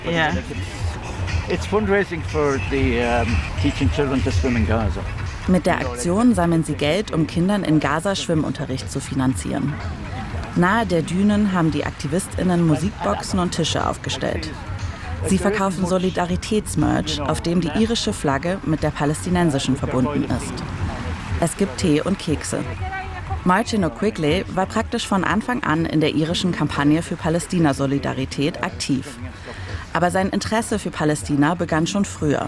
Yeah. It's fundraising for the teaching children to swim in Gaza. Mit der Aktion sammeln sie Geld, um Kindern in Gaza Schwimmunterricht zu finanzieren. Nahe der Dünen haben die AktivistInnen Musikboxen und Tische aufgestellt. Sie verkaufen Solidaritätsmerch, auf dem die irische Flagge mit der palästinensischen verbunden ist. Es gibt Tee und Kekse. Martin O'Quigley war praktisch von Anfang an in der irischen Kampagne für Palästina-Solidarität aktiv. Aber sein Interesse für Palästina begann schon früher.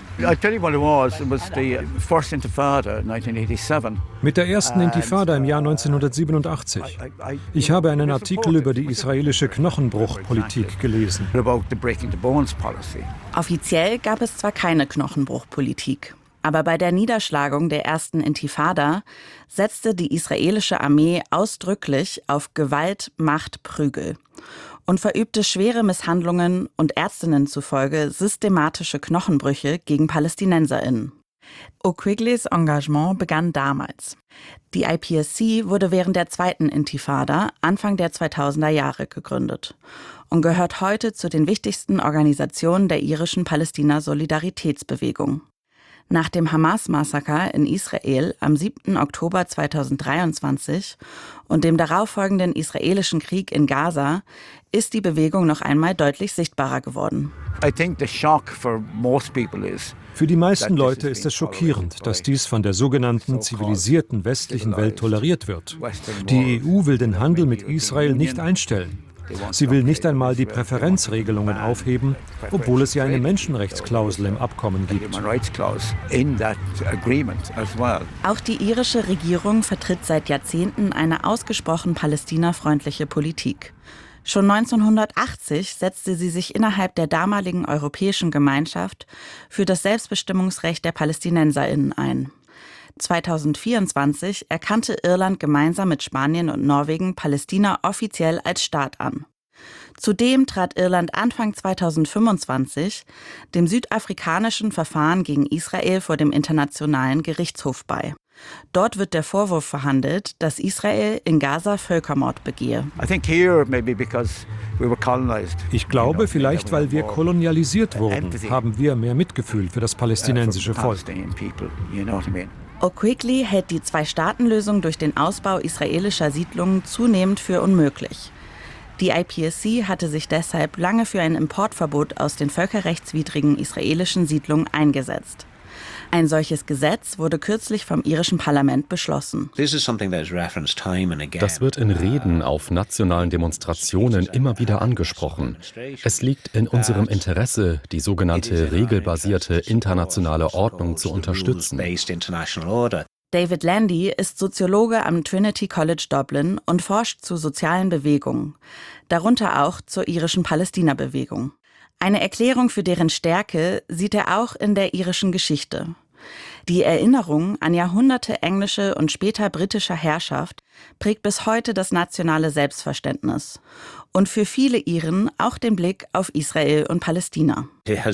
Mit der ersten Intifada im Jahr 1987. Ich habe einen Artikel über die israelische Knochenbruchpolitik gelesen. Offiziell gab es zwar keine Knochenbruchpolitik, aber bei der Niederschlagung der ersten Intifada setzte die israelische Armee ausdrücklich auf Gewalt, Macht, Prügel und verübte schwere Misshandlungen und Ärztinnen zufolge systematische Knochenbrüche gegen PalästinenserInnen. O'Quigleys Engagement begann damals. Die IPSC wurde während der zweiten Intifada Anfang der 2000er Jahre gegründet und gehört heute zu den wichtigsten Organisationen der irischen Palästina-Solidaritätsbewegung. Nach dem Hamas-Massaker in Israel am 7. Oktober 2023 und dem darauffolgenden israelischen Krieg in Gaza ist die Bewegung noch einmal deutlich sichtbarer geworden. Für die meisten Leute ist es schockierend, dass dies von der sogenannten zivilisierten westlichen Welt toleriert wird. Die EU will den Handel mit Israel nicht einstellen. Sie will nicht einmal die Präferenzregelungen aufheben, obwohl es ja eine Menschenrechtsklausel im Abkommen gibt. Auch die irische Regierung vertritt seit Jahrzehnten eine ausgesprochen palästinafreundliche Politik. Schon 1980 setzte sie sich innerhalb der damaligen europäischen Gemeinschaft für das Selbstbestimmungsrecht der PalästinenserInnen ein. 2024 erkannte Irland gemeinsam mit Spanien und Norwegen Palästina offiziell als Staat an. Zudem trat Irland Anfang 2025 dem südafrikanischen Verfahren gegen Israel vor dem Internationalen Gerichtshof bei. Dort wird der Vorwurf verhandelt, dass Israel in Gaza Völkermord begehe. Ich glaube, vielleicht weil wir kolonialisiert wurden, haben wir mehr Mitgefühl für das palästinensische Volk. O'Quigley hält die Zwei-Staaten-Lösung durch den Ausbau israelischer Siedlungen zunehmend für unmöglich. Die IPSC hatte sich deshalb lange für ein Importverbot aus den völkerrechtswidrigen israelischen Siedlungen eingesetzt. Ein solches Gesetz wurde kürzlich vom irischen Parlament beschlossen. Das wird in Reden auf nationalen Demonstrationen immer wieder angesprochen. Es liegt in unserem Interesse, die sogenannte regelbasierte internationale Ordnung zu unterstützen. David Landy ist Soziologe am Trinity College Dublin und forscht zu sozialen Bewegungen, darunter auch zur irischen Palästina-Bewegung. Eine Erklärung für deren Stärke sieht er auch in der irischen Geschichte. Die Erinnerung an Jahrhunderte englische und später britischer Herrschaft prägt bis heute das nationale Selbstverständnis und für viele Iren auch den Blick auf Israel und Palästina. Es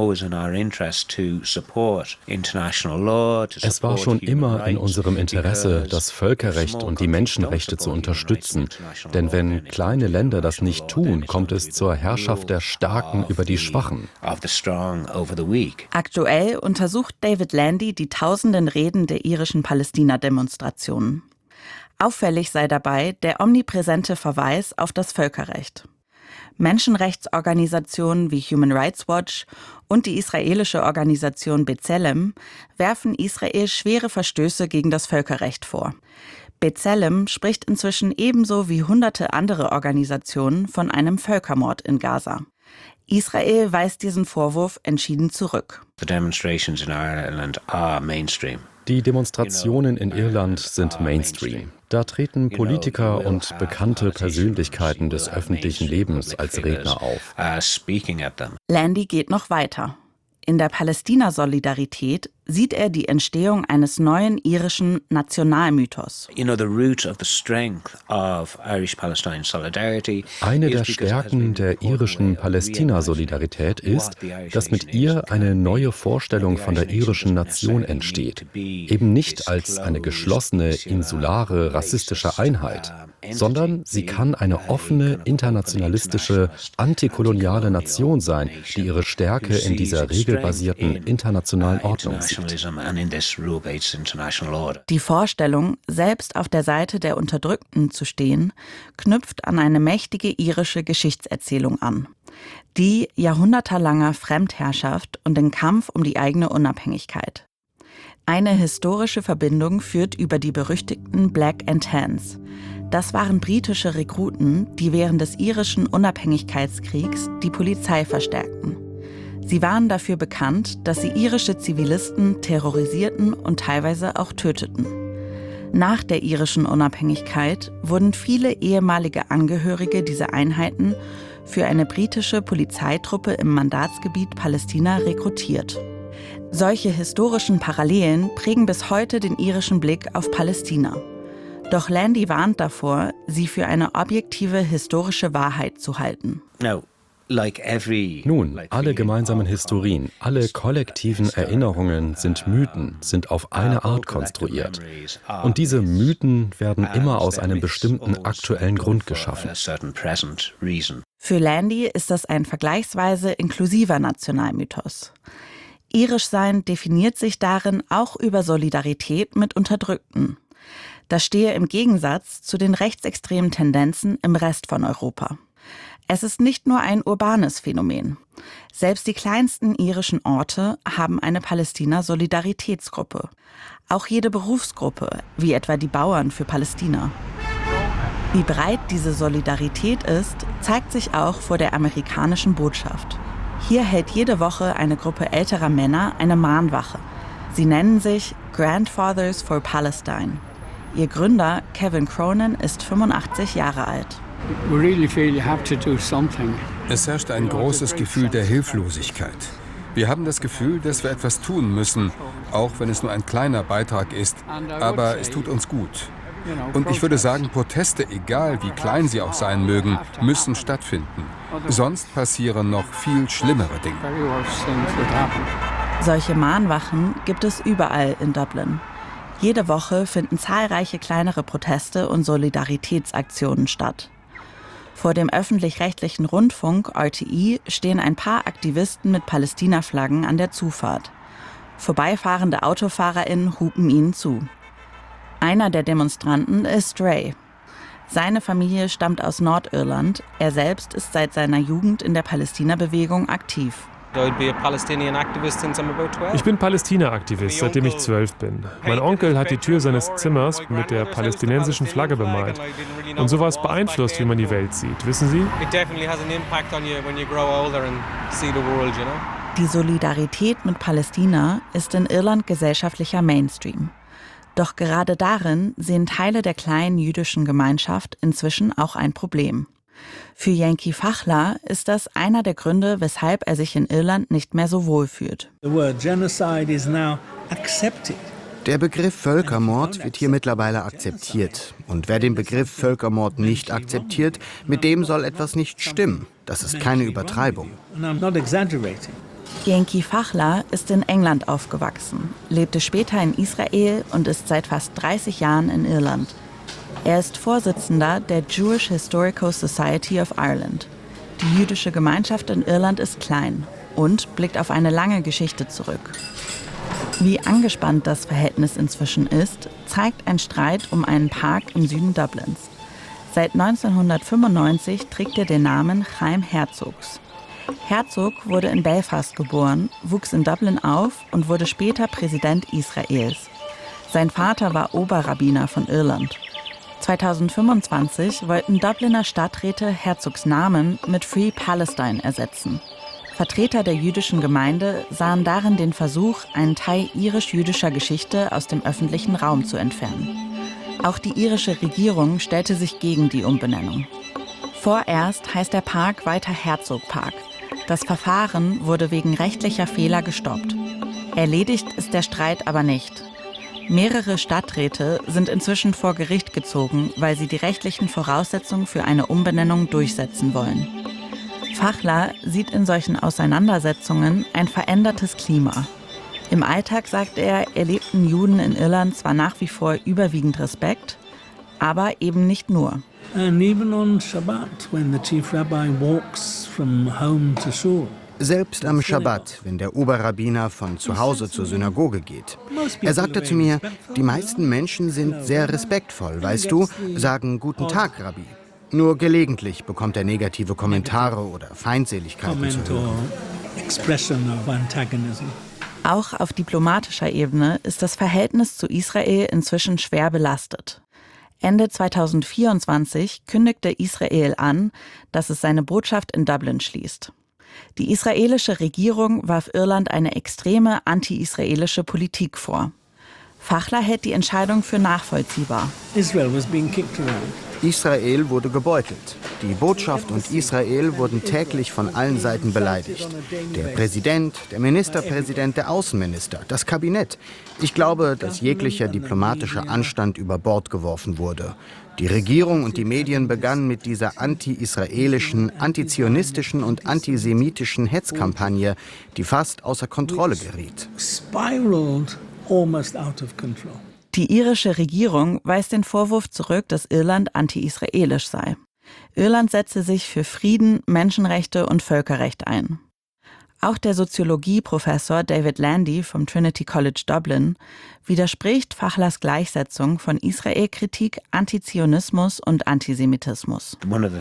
war schon immer in unserem Interesse, das Völkerrecht und die Menschenrechte zu unterstützen. Denn wenn kleine Länder das nicht tun, kommt es zur Herrschaft der Starken über die Schwachen. Aktuell untersucht David Landy die tausenden Reden der irischen Palästina-Demonstrationen. Auffällig sei dabei der omnipräsente Verweis auf das Völkerrecht. Menschenrechtsorganisationen wie Human Rights Watch und die israelische Organisation B'Tselem werfen Israel schwere Verstöße gegen das Völkerrecht vor. B'Tselem spricht inzwischen ebenso wie hunderte andere Organisationen von einem Völkermord in Gaza. Israel weist diesen Vorwurf entschieden zurück. Die Demonstrationen in Irland sind Mainstream. Da treten Politiker und bekannte Persönlichkeiten des öffentlichen Lebens als Redner auf. Landy geht noch weiter. In der Palästina-Solidarität sieht er die Entstehung eines neuen irischen Nationalmythos. Eine der Stärken der irischen Palästina-Solidarität ist, dass mit ihr eine neue Vorstellung von der irischen Nation entsteht. Eben nicht als eine geschlossene, insulare, rassistische Einheit, sondern sie kann eine offene, internationalistische, antikoloniale Nation sein, die ihre Stärke in dieser regelbasierten internationalen Ordnung sieht. Die Vorstellung, selbst auf der Seite der Unterdrückten zu stehen, knüpft an eine mächtige irische Geschichtserzählung an. Die jahrhundertelanger Fremdherrschaft und den Kampf um die eigene Unabhängigkeit. Eine historische Verbindung führt über die berüchtigten Black and Tans. Das waren britische Rekruten, die während des irischen Unabhängigkeitskriegs die Polizei verstärkten. Sie waren dafür bekannt, dass sie irische Zivilisten terrorisierten und teilweise auch töteten. Nach der irischen Unabhängigkeit wurden viele ehemalige Angehörige dieser Einheiten für eine britische Polizeitruppe im Mandatsgebiet Palästina rekrutiert. Solche historischen Parallelen prägen bis heute den irischen Blick auf Palästina. Doch Landy warnt davor, sie für eine objektive historische Wahrheit zu halten. Nun, alle gemeinsamen Historien, alle kollektiven Erinnerungen sind Mythen, sind auf eine Art konstruiert. Und diese Mythen werden immer aus einem bestimmten aktuellen Grund geschaffen. Für Landy ist das ein vergleichsweise inklusiver Nationalmythos. Irischsein definiert sich darin auch über Solidarität mit Unterdrückten. Das stehe im Gegensatz zu den rechtsextremen Tendenzen im Rest von Europa. Es ist nicht nur ein urbanes Phänomen. Selbst die kleinsten irischen Orte haben eine Palästina-Solidaritätsgruppe. Auch jede Berufsgruppe, wie etwa die Bauern für Palästina. Wie breit diese Solidarität ist, zeigt sich auch vor der amerikanischen Botschaft. Hier hält jede Woche eine Gruppe älterer Männer eine Mahnwache. Sie nennen sich Grandfathers for Palestine. Ihr Gründer, Kevin Cronin, ist 85 Jahre alt. Es herrscht ein großes Gefühl der Hilflosigkeit. Wir haben das Gefühl, dass wir etwas tun müssen, auch wenn es nur ein kleiner Beitrag ist, aber es tut uns gut. Und ich würde sagen, Proteste, egal wie klein sie auch sein mögen, müssen stattfinden. Sonst passieren noch viel schlimmere Dinge. Solche Mahnwachen gibt es überall in Dublin. Jede Woche finden zahlreiche kleinere Proteste und Solidaritätsaktionen statt. Vor dem öffentlich-rechtlichen Rundfunk RTE stehen ein paar Aktivisten mit Palästina-Flaggen an der Zufahrt. Vorbeifahrende AutofahrerInnen hupen ihnen zu. Einer der Demonstranten ist Ray. Seine Familie stammt aus Nordirland. Er selbst ist seit seiner Jugend in der Palästina-Bewegung aktiv. Ich bin Palästina-Aktivist, seitdem ich 12 bin. Mein Onkel hat die Tür seines Zimmers mit der palästinensischen Flagge bemalt. Und sowas beeinflusst, wie man die Welt sieht, wissen Sie? Die Solidarität mit Palästina ist in Irland gesellschaftlicher Mainstream. Doch gerade darin sehen Teile der kleinen jüdischen Gemeinschaft inzwischen auch ein Problem. Für Yanki Fachler ist das einer der Gründe, weshalb er sich in Irland nicht mehr so wohl fühlt. Der Begriff Völkermord wird hier mittlerweile akzeptiert. Und wer den Begriff Völkermord nicht akzeptiert, mit dem soll etwas nicht stimmen. Das ist keine Übertreibung. Yanki Fachler ist in England aufgewachsen, lebte später in Israel und ist seit fast 30 Jahren in Irland. Er ist Vorsitzender der Jewish Historical Society of Ireland. Die jüdische Gemeinschaft in Irland ist klein und blickt auf eine lange Geschichte zurück. Wie angespannt das Verhältnis inzwischen ist, zeigt ein Streit um einen Park im Süden Dublins. Seit 1995 trägt er den Namen Chaim Herzogs. Herzog wurde in Belfast geboren, wuchs in Dublin auf und wurde später Präsident Israels. Sein Vater war Oberrabbiner von Irland. 2025 wollten Dubliner Stadträte Herzogs Namen mit Free Palestine ersetzen. Vertreter der jüdischen Gemeinde sahen darin den Versuch, einen Teil irisch-jüdischer Geschichte aus dem öffentlichen Raum zu entfernen. Auch die irische Regierung stellte sich gegen die Umbenennung. Vorerst heißt der Park weiter Herzog Park. Das Verfahren wurde wegen rechtlicher Fehler gestoppt. Erledigt ist der Streit aber nicht. Mehrere Stadträte sind inzwischen vor Gericht gezogen, weil sie die rechtlichen Voraussetzungen für eine Umbenennung durchsetzen wollen. Fachler sieht in solchen Auseinandersetzungen ein verändertes Klima. Im Alltag, sagt er, erlebten Juden in Irland zwar nach wie vor überwiegend Respekt, aber eben nicht nur. And even on Shabbat, when the chief rabbi walks from home to shul. Selbst am Schabbat, wenn der Oberrabbiner von zu Hause zur Synagoge geht. Er sagte zu mir, die meisten Menschen sind sehr respektvoll, weißt du, sagen Guten Tag, Rabbi. Nur gelegentlich bekommt er negative Kommentare oder Feindseligkeiten zu hören. Auch auf diplomatischer Ebene ist das Verhältnis zu Israel inzwischen schwer belastet. Ende 2024 kündigte Israel an, dass es seine Botschaft in Dublin schließt. Die israelische Regierung warf Irland eine extreme anti-israelische Politik vor. Fachler hält die Entscheidung für nachvollziehbar. Israel wurde gebeutelt. Die Botschaft und Israel wurden täglich von allen Seiten beleidigt. Der Präsident, der Ministerpräsident, der Außenminister, das Kabinett. Ich glaube, dass jeglicher diplomatischer Anstand über Bord geworfen wurde. Die Regierung und die Medien begannen mit dieser anti-israelischen, antizionistischen und antisemitischen Hetzkampagne, die fast außer Kontrolle geriet. Die irische Regierung weist den Vorwurf zurück, dass Irland anti-israelisch sei. Irland setze sich für Frieden, Menschenrechte und Völkerrecht ein. Auch der Soziologieprofessor David Landy vom Trinity College Dublin widerspricht Fachlers Gleichsetzung von Israel-Kritik, Antizionismus und Antisemitismus.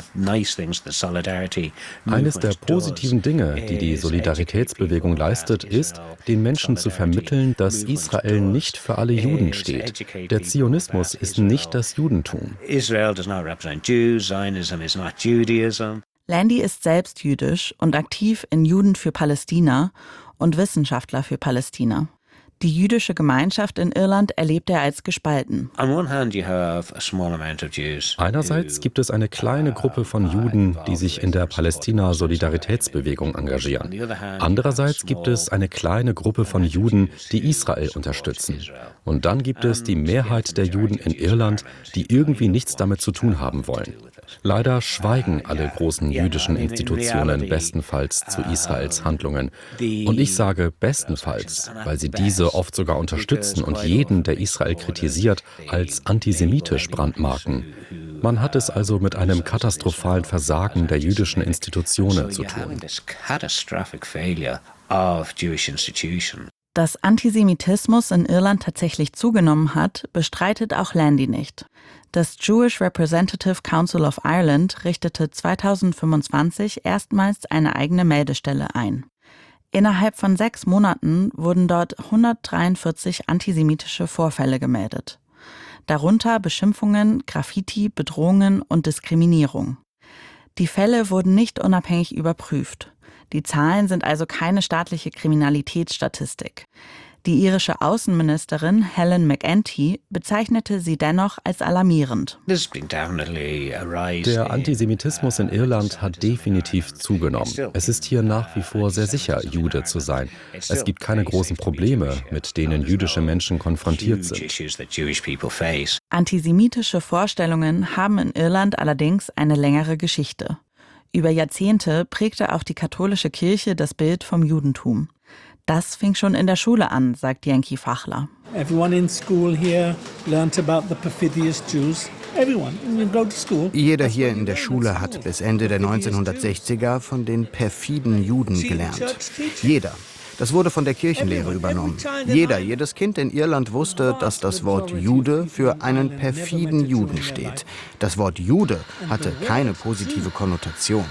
Eines der positiven Dinge, die die Solidaritätsbewegung leistet, ist, den Menschen zu vermitteln, dass Israel nicht für alle Juden steht. Der Zionismus ist nicht das Judentum. Landy ist selbst jüdisch und aktiv in Juden für Palästina und Wissenschaftler für Palästina. Die jüdische Gemeinschaft in Irland erlebt er als gespalten. Einerseits gibt es eine kleine Gruppe von Juden, die sich in der Palästina-Solidaritätsbewegung engagieren. Andererseits gibt es eine kleine Gruppe von Juden, die Israel unterstützen. Und dann gibt es die Mehrheit der Juden in Irland, die irgendwie nichts damit zu tun haben wollen. Leider schweigen alle großen jüdischen Institutionen bestenfalls zu Israels Handlungen. Und ich sage bestenfalls, weil sie diese oft sogar unterstützen und jeden, der Israel kritisiert, als antisemitisch brandmarken. Man hat es also mit einem katastrophalen Versagen der jüdischen Institutionen zu tun. Dass Antisemitismus in Irland tatsächlich zugenommen hat, bestreitet auch Landy nicht. Das Jewish Representative Council of Ireland richtete 2025 erstmals eine eigene Meldestelle ein. Innerhalb von 6 Monaten wurden dort 143 antisemitische Vorfälle gemeldet. Darunter Beschimpfungen, Graffiti, Bedrohungen und Diskriminierung. Die Fälle wurden nicht unabhängig überprüft. Die Zahlen sind also keine staatliche Kriminalitätsstatistik. Die irische Außenministerin Helen McEntee bezeichnete sie dennoch als alarmierend. Der Antisemitismus in Irland hat definitiv zugenommen. Es ist hier nach wie vor sehr sicher, Jude zu sein. Es gibt keine großen Probleme, mit denen jüdische Menschen konfrontiert sind. Antisemitische Vorstellungen haben in Irland allerdings eine längere Geschichte. Über Jahrzehnte prägte auch die katholische Kirche das Bild vom Judentum. Das fing schon in der Schule an, sagt Yankee Fachler. Jeder hier in der Schule hat bis Ende der 1960er von den perfiden Juden gelernt. Jeder. Das wurde von der Kirchenlehre übernommen. Jedes Kind in Irland wusste, dass das Wort Jude für einen perfiden Juden steht. Das Wort Jude hatte keine positive Konnotation.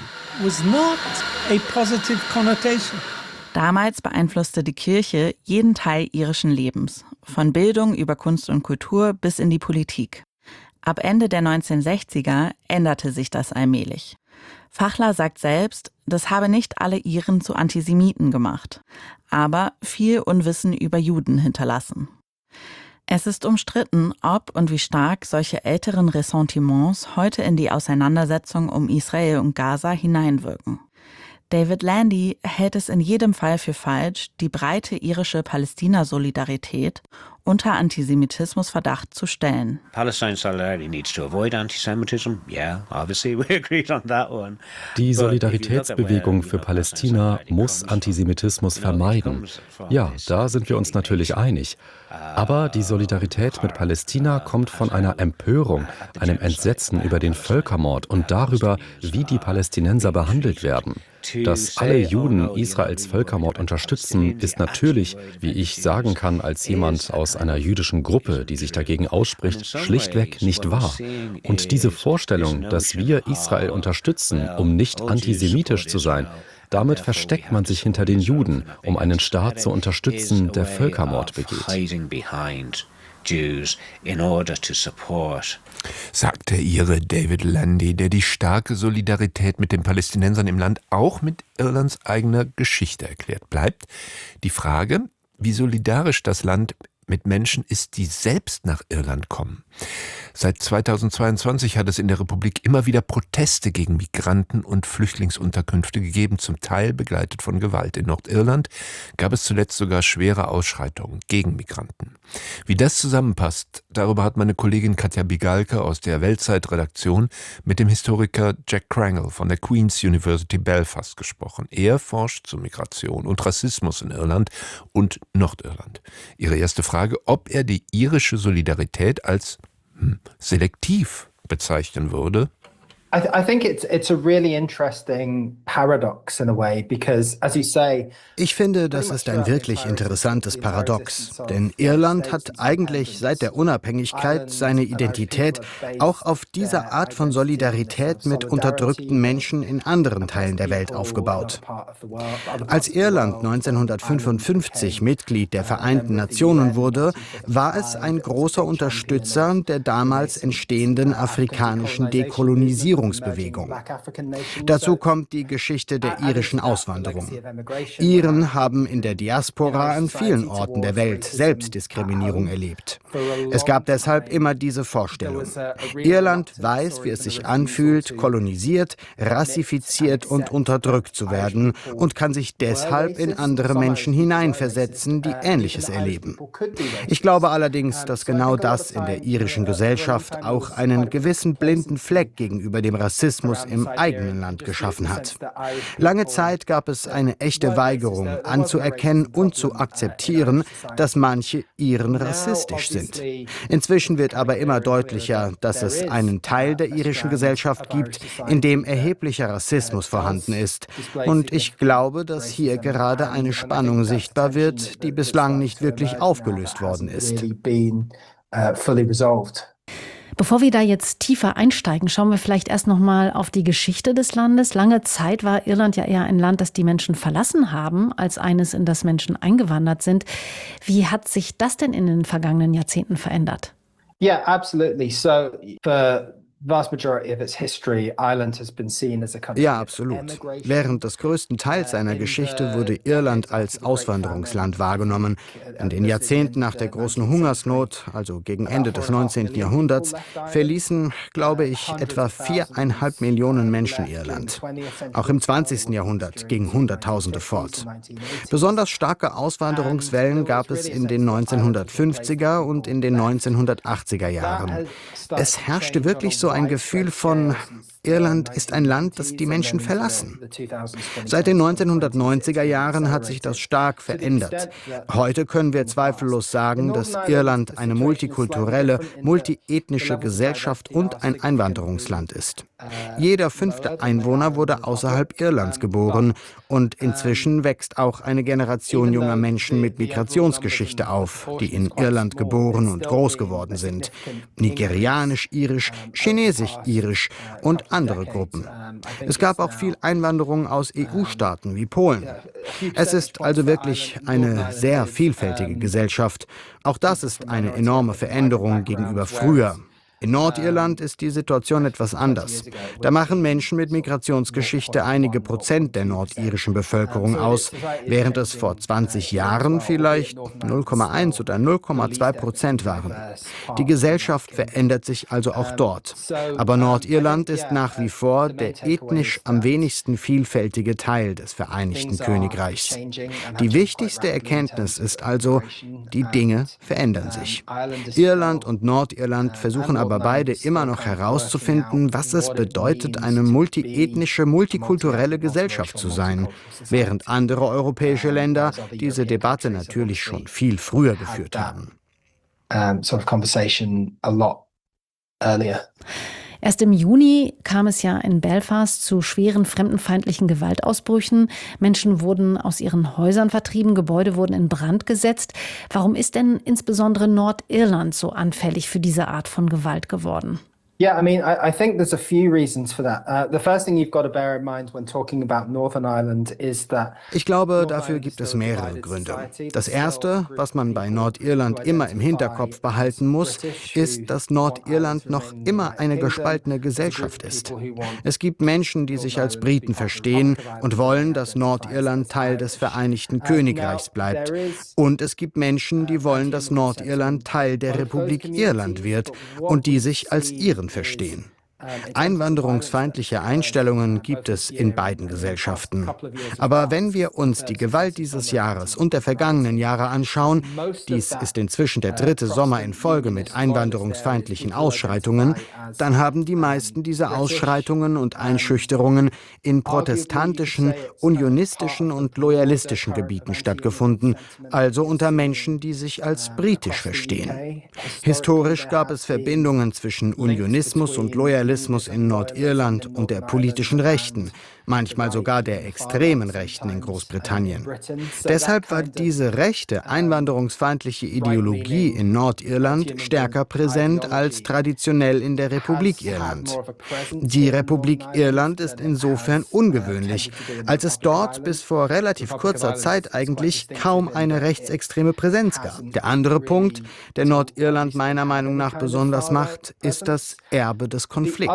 Damals beeinflusste die Kirche jeden Teil irischen Lebens, von Bildung über Kunst und Kultur bis in die Politik. Ab Ende der 1960er änderte sich das allmählich. Fachler sagt selbst, das habe nicht alle Iren zu Antisemiten gemacht, aber viel Unwissen über Juden hinterlassen. Es ist umstritten, ob und wie stark solche älteren Ressentiments heute in die Auseinandersetzung um Israel und Gaza hineinwirken. David Landy hält es in jedem Fall für falsch, die breite irische Palästina-Solidarität unter Antisemitismusverdacht zu stellen. Die Solidaritätsbewegung für Palästina muss Antisemitismus vermeiden. Ja, da sind wir uns natürlich einig. Aber die Solidarität mit Palästina kommt von einer Empörung, einem Entsetzen über den Völkermord und darüber, wie die Palästinenser behandelt werden. Dass alle Juden Israels Völkermord unterstützen, ist natürlich, wie ich sagen kann als jemand aus einer jüdischen Gruppe, die sich dagegen ausspricht, schlichtweg nicht wahr. Und diese Vorstellung, dass wir Israel unterstützen, um nicht antisemitisch zu sein, damit versteckt man sich hinter den Juden, um einen Staat zu unterstützen, der Völkermord begeht. Sagt der Ire David Landy, der die starke Solidarität mit den Palästinensern im Land auch mit Irlands eigener Geschichte erklärt. Bleibt die Frage, wie solidarisch das Land mit Menschen ist, die selbst nach Irland kommen. Seit 2022 hat es in der Republik immer wieder Proteste gegen Migranten und Flüchtlingsunterkünfte gegeben, zum Teil begleitet von Gewalt. In Nordirland gab es zuletzt sogar schwere Ausschreitungen gegen Migranten. Wie das zusammenpasst, darüber hat meine Kollegin Katja Bigalke aus der Weltzeit-Redaktion mit dem Historiker Jack Crangle von der Queen's University Belfast gesprochen. Er forscht zu Migration und Rassismus in Irland und Nordirland. Ihre erste Frage, ob er die irische Solidarität als selektiv bezeichnen würde. I think it's a really interesting paradox in a way, because, as you say, ich finde, das ist ein wirklich interessantes Paradox, denn Irland hat eigentlich seit der Unabhängigkeit seine Identität auch auf diese Art von Solidarität mit unterdrückten Menschen in anderen Teilen der Welt aufgebaut. Als Irland 1955 Mitglied der Vereinten Nationen wurde, war es ein großer Unterstützer der damals entstehenden afrikanischen Dekolonisierung. Dazu kommt die Geschichte der irischen Auswanderung. Iren haben in der Diaspora an vielen Orten der Welt Selbstdiskriminierung erlebt. Es gab deshalb immer diese Vorstellung. Irland weiß, wie es sich anfühlt, kolonisiert, rassifiziert und unterdrückt zu werden und kann sich deshalb in andere Menschen hineinversetzen, die Ähnliches erleben. Ich glaube allerdings, dass genau das in der irischen Gesellschaft auch einen gewissen blinden Fleck gegenüber dem Rassismus im eigenen Land geschaffen hat. Lange Zeit gab es eine echte Weigerung, anzuerkennen und zu akzeptieren, dass manche Iren rassistisch sind. Inzwischen wird aber immer deutlicher, dass es einen Teil der irischen Gesellschaft gibt, in dem erheblicher Rassismus vorhanden ist. Und ich glaube, dass hier gerade eine Spannung sichtbar wird, die bislang nicht wirklich aufgelöst worden ist. Bevor wir da jetzt tiefer einsteigen, schauen wir vielleicht erst noch mal auf die Geschichte des Landes. Lange Zeit war Irland ja eher ein Land, das die Menschen verlassen haben, als eines, in das Menschen eingewandert sind. Wie hat sich das denn in den vergangenen Jahrzehnten verändert? Yeah, absolutely. So Ja, absolut. Während des größten Teils seiner Geschichte wurde Irland als Auswanderungsland wahrgenommen. In den Jahrzehnten nach der großen Hungersnot, also gegen Ende des 19. Jahrhunderts, verließen, glaube ich, etwa 4,5 Millionen Menschen Irland. Auch im 20. Jahrhundert gingen Hunderttausende fort. Besonders starke Auswanderungswellen gab es in den 1950er und in den 1980er Jahren. Es herrschte wirklich so ein Gefühl von, Irland ist ein Land, das die Menschen verlassen. Seit den 1990er Jahren hat sich das stark verändert. Heute können wir zweifellos sagen, dass Irland eine multikulturelle, multiethnische Gesellschaft und ein Einwanderungsland ist. Jeder 5. Einwohner wurde außerhalb Irlands geboren und inzwischen wächst auch eine Generation junger Menschen mit Migrationsgeschichte auf, die in Irland geboren und groß geworden sind. Nigerianisch-irisch, chinesisch-irisch und andere Gruppen. Es gab auch viel Einwanderung aus EU-Staaten wie Polen. Es ist also wirklich eine sehr vielfältige Gesellschaft. Auch das ist eine enorme Veränderung gegenüber früher. In Nordirland ist die Situation etwas anders. Da machen Menschen mit Migrationsgeschichte einige Prozent der nordirischen Bevölkerung aus, während es vor 20 Jahren vielleicht 0,1 oder 0,2% waren. Die Gesellschaft verändert sich also auch dort. Aber Nordirland ist nach wie vor der ethnisch am wenigsten vielfältige Teil des Vereinigten Königreichs. Die wichtigste Erkenntnis ist also, die Dinge verändern sich. Irland und Nordirland versuchen aber beide immer noch herauszufinden, was es bedeutet, eine multiethnische, multikulturelle Gesellschaft zu sein, während andere europäische Länder diese Debatte natürlich schon viel früher geführt haben. Erst im Juni kam es ja in Belfast zu schweren fremdenfeindlichen Gewaltausbrüchen. Menschen wurden aus ihren Häusern vertrieben, Gebäude wurden in Brand gesetzt. Warum ist denn insbesondere Nordirland so anfällig für diese Art von Gewalt geworden? Yeah, I mean, I think there's a few reasons for that. The first thing you've got to bear in mind when talking about Northern Ireland is that Ich glaube, dafür gibt es mehrere Gründe. Das Erste, was man bei Nordirland immer im Hinterkopf behalten muss, ist, dass Nordirland noch immer eine gespaltene Gesellschaft ist. Es gibt Menschen, die sich als Briten verstehen und wollen, dass Nordirland Teil des Vereinigten Königreichs bleibt. Und es gibt Menschen, die wollen, dass Nordirland Teil der Republik Irland wird und die sich als Iren verstehen. Einwanderungsfeindliche Einstellungen gibt es in beiden Gesellschaften. Aber wenn wir uns die Gewalt dieses Jahres und der vergangenen Jahre anschauen, dies ist inzwischen der 3. Sommer in Folge mit einwanderungsfeindlichen Ausschreitungen, dann haben die meisten dieser Ausschreitungen und Einschüchterungen in protestantischen, unionistischen und loyalistischen Gebieten stattgefunden, also unter Menschen, die sich als britisch verstehen. Historisch gab es Verbindungen zwischen Unionismus und Loyalismus in Nordirland und der politischen Rechten, manchmal sogar der extremen Rechten in Großbritannien. Deshalb war diese rechte, einwanderungsfeindliche Ideologie in Nordirland stärker präsent als traditionell in der Republik Irland. Die Republik Irland ist insofern ungewöhnlich, als es dort bis vor relativ kurzer Zeit eigentlich kaum eine rechtsextreme Präsenz gab. Der andere Punkt, der Nordirland meiner Meinung nach besonders macht, ist das Erbe des Konflikts.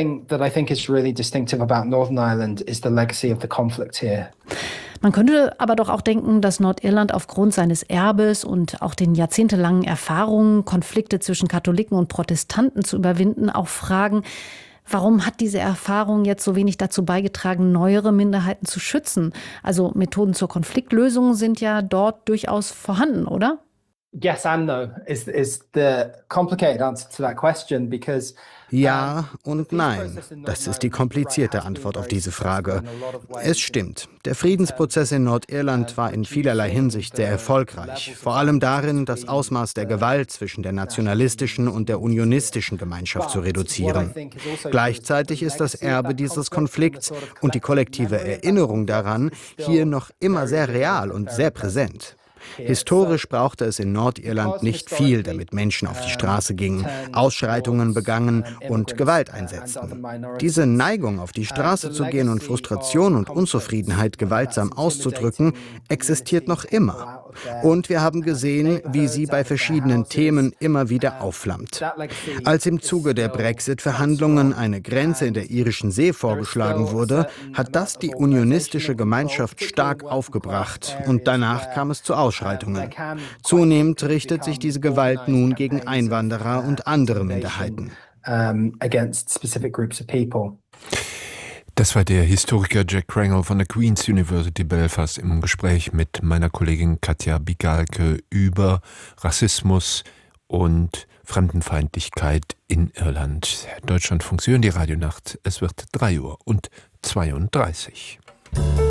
Man könnte aber doch auch denken, dass Nordirland aufgrund seines Erbes und auch den jahrzehntelangen Erfahrungen, Konflikte zwischen Katholiken und Protestanten zu überwinden, auch fragen, warum hat diese Erfahrung jetzt so wenig dazu beigetragen, neuere Minderheiten zu schützen? Also Methoden zur Konfliktlösung sind ja dort durchaus vorhanden, oder? Yes and no is the complicated answer to that question because ja und nein. Das ist die komplizierte Antwort auf diese Frage. Es stimmt, der Friedensprozess in Nordirland war in vielerlei Hinsicht sehr erfolgreich. Vor allem darin, das Ausmaß der Gewalt zwischen der nationalistischen und der unionistischen Gemeinschaft zu reduzieren. Gleichzeitig ist das Erbe dieses Konflikts und die kollektive Erinnerung daran hier noch immer sehr real und sehr präsent. Historisch brauchte es in Nordirland nicht viel, damit Menschen auf die Straße gingen, Ausschreitungen begangen und Gewalt einsetzten. Diese Neigung, auf die Straße zu gehen und Frustration und Unzufriedenheit gewaltsam auszudrücken, existiert noch immer. Und wir haben gesehen, wie sie bei verschiedenen Themen immer wieder aufflammt. Als im Zuge der Brexit-Verhandlungen eine Grenze in der irischen See vorgeschlagen wurde, hat das die unionistische Gemeinschaft stark aufgebracht und danach kam es zu Ausschreitungen. Zunehmend richtet sich diese Gewalt nun gegen Einwanderer und andere Minderheiten. Das war der Historiker Jack Crangle von der Queen's University Belfast im Gespräch mit meiner Kollegin Katja Bigalke über Rassismus und Fremdenfeindlichkeit in Irland. Deutschlandfunk Süden, die Radionacht. Es wird 3:32 Uhr.